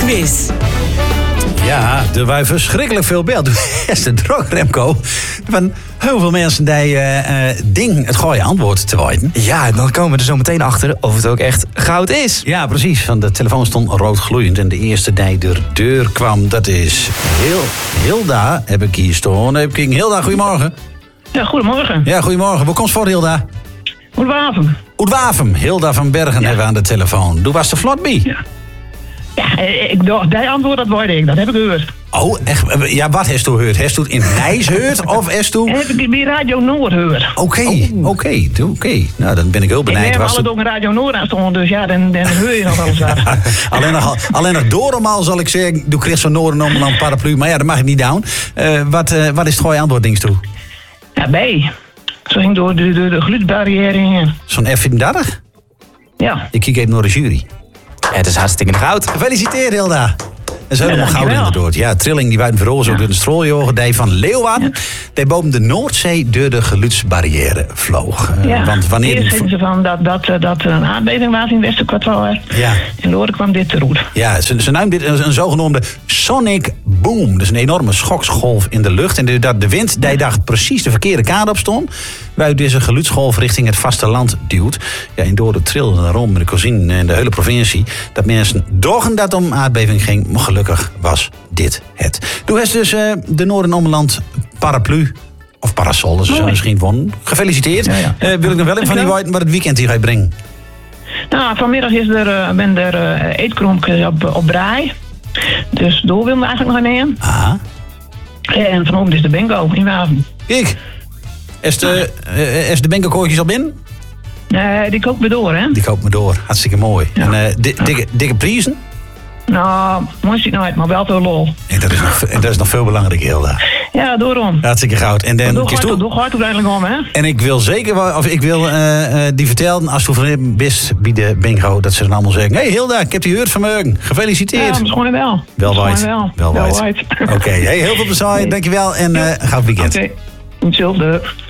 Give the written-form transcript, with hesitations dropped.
quiz. Ja, er waren verschrikkelijk veel beeld. Toen is de drog, Remco. Van heel veel mensen die ding het goede antwoord te weten. Ja, dan komen we er zo meteen achter of het ook echt goud is. Ja, precies. Van de telefoon stond rood gloeiend. En de eerste die de deur kwam, dat is Hilda. Heb ik hier staan. Hilda, goedemorgen. Ja, goedemorgen. Ja, goedemorgen. Waar komt voor, Hilda? Oudwavum. Oudwavum. Hilda van Bergen hebben we aan de telefoon. Doe was de vlot bij? Ja, die antwoord, dat hoorde ik. Dat heb ik gehoord. Oh, echt? Ja, wat heeft u gehoord? Heeft u het in Nijs gehoord? Of heeft u... Heb ik bij Radio Noord gehoord. Oké. Nou, dan ben ik heel benieuwd. Ik heb alle ook Radio Noord aan stonden, dus ja, dan hoor je nog alles wat. alleen nog door hem al, zal ik zeggen. Doe Chris van Noorden om een paraplu. Maar ja, dat mag ik niet down. Wat is het goede antwoord, denk je? Ja, B. Zo ging door de geluidsbarrière heen. Zo'n F34? Ja. Ik kijk even naar de jury. Het is hartstikke goud. Gefeliciteerd, Hilda. Dat is helemaal goud dankjewel. inderdaad. Ja, trilling die buiten Verrozen door de strooljorgen. Die van Leeuwarden. Die boven de Noordzee door de geluidsbarrière vloog. Ja. Want wanneer... Eerst zeggen ze van dat een aardbeving was in Westerkwartaal. Ja. En door kwam dit te roet. Ja, ze noemen dit een zogenoemde sonic boom. Dus een enorme schoksgolf in de lucht. En dat de wind die dacht precies de verkeerde kant op stond. Waaruit deze geluidsgolf richting het vasteland duwt. Ja, en door de trillen rond met de kozijn en de hele provincie. Dat mensen dachten dat om aardbeving ging. Maar gelukkig was dit het. Toen is dus de Noorden-Ommeland paraplu. Of parasol, dat ze misschien wonnen. Gefeliciteerd. Ja. Wil ik nog wel even van die weten wat het weekend hier gaat brengen. Nou, vanmiddag ben er eetkrompjes op braai. Dus door wil we eigenlijk nog heen. Aha. En vanochtend is de bingo in Waven. Kijk. Is de bingo-koortjes al binnen? Die koopt me door, hè? Die koopt me door. Hartstikke mooi. Ja. En dikke prijzen? Nou, moest ik nooit, maar wel veel lol. En dat is nog veel belangrijker, Hilda. Ja, daarom. Hartstikke goud. En dan Doe hard uiteindelijk om, hè? en ik wil zeker, die vertellen, als je van bist bij de bingo, dat ze dan allemaal zeggen: hey Hilda, ik heb die gehoord vanmorgen. Gefeliciteerd. Ja, misschien wel. Wel wijd. Wel wijd. Oké, hey, heel veel plezier. Dankjewel en goud weekend. Oké, hetzelfde.